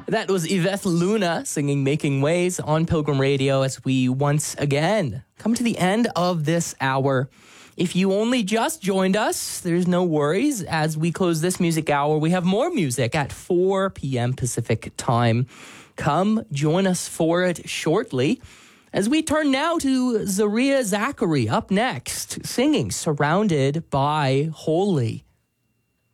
That was Yvette Luna singing Making Ways on Pilgrim Radio as we once again come to the end of this hour. If you only just joined us, there's no worries. As we close this music hour, we have more music at 4 p.m. Pacific time. Come join us for it shortly. As we turn now to Zaria Zachary up next, singing Surrounded by Holy.